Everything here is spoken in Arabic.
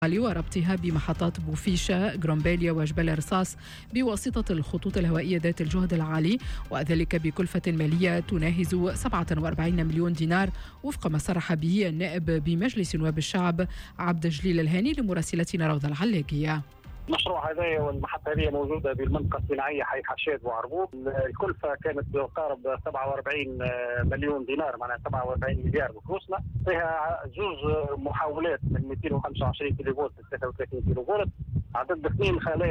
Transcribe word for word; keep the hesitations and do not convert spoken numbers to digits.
وربطها بمحطات بوفيشة، جرومبيليا وجبل رصاص بواسطة الخطوط الهوائية ذات الجهد العالي، وذلك بكلفة مالية تناهز سبعة وأربعين مليون دينار وفق ما صرح به النائب بمجلس نواب الشعب عبد الجليل الهاني لمراسلتنا روضة العلاقية. المشروع هذا والمحطة هذه موجودة بالمنطقة الصناعية حي حشاد وعربوط. الكلفة كانت بقارب سبعة وأربعين مليون دينار، معناها سبعة وأربعين مليار بفلوسنا. فيها جوز محاولات من مئتين وخمسة وعشرين كيلو فولت ل ثلاثة وثلاثين كيلو فولت، عدد اثنين خلايا